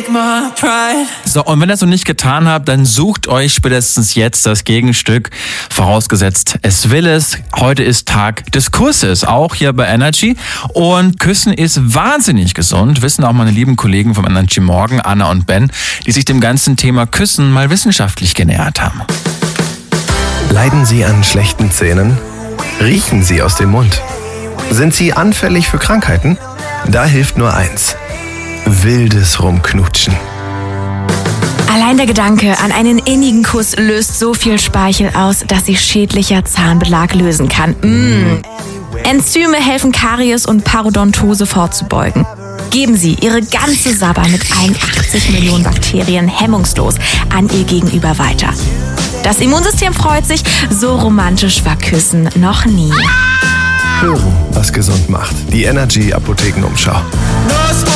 So, und wenn ihr das noch nicht getan habt, dann sucht euch spätestens jetzt das Gegenstück. Vorausgesetzt, es will es. Heute ist Tag des Kusses, auch hier bei Energy. Und Küssen ist wahnsinnig gesund, wissen auch meine lieben Kollegen vom Energy Morgen, Anna und Ben, die sich dem ganzen Thema Küssen mal wissenschaftlich genähert haben. Leiden Sie an schlechten Zähnen? Riechen Sie aus dem Mund? Sind Sie anfällig für Krankheiten? Da hilft nur eins: wildes Rumknutschen. Allein der Gedanke an einen innigen Kuss löst so viel Speichel aus, dass sich schädlicher Zahnbelag lösen kann. Enzyme helfen, Karies und Parodontose vorzubeugen. Geben Sie Ihre ganze Sabber mit 81 Millionen Bakterien hemmungslos an Ihr Gegenüber weiter. Das Immunsystem freut sich, so romantisch war Küssen noch nie. Hören, was gesund macht. Die Energy Apothekenumschau.